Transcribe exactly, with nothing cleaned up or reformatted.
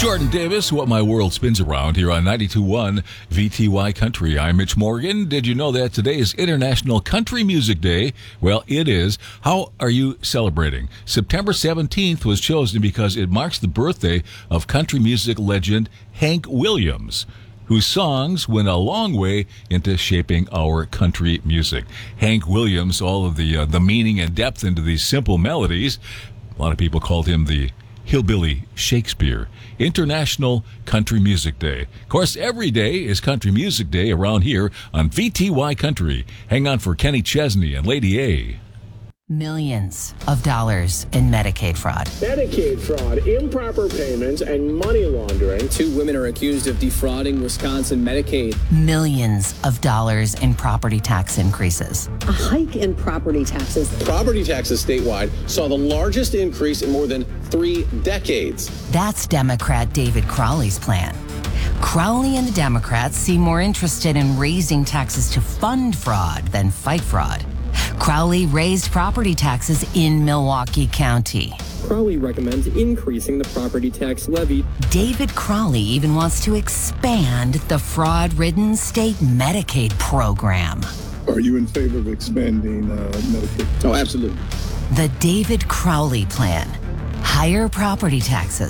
Jordan Davis, What My World Spins Around, here on ninety-two point one V T Y Country. I'm Mitch Morgan. Did you know that today is International Country Music Day? Well, it is. How are you celebrating? September seventeenth was chosen because it marks the birthday of country music legend Hank Williams, whose songs went a long way into shaping our country music. Hank Williams, all of the uh, the meaning and depth into these simple melodies. A lot of people called him the Hillbilly Shakespeare. International Country Music Day. Of course, every day is Country Music Day around here on V T Y Country. Hang on for Kenny Chesney and Lady A. Millions of dollars in Medicaid fraud. Medicaid fraud, improper payments, and money laundering. Two women are accused of defrauding Wisconsin Medicaid. Millions of dollars in property tax increases. A hike in property taxes. Property taxes statewide saw the largest increase in more than three decades. That's Democrat David Crowley's plan. Crowley and the Democrats seem more interested in raising taxes to fund fraud than fight fraud. Crowley raised property taxes in Milwaukee County. Crowley recommends increasing the property tax levy. David Crowley even wants to expand the fraud-ridden state Medicaid program. Are you in favor of expanding uh, Medicaid? Oh, absolutely. The David Crowley plan. Higher property taxes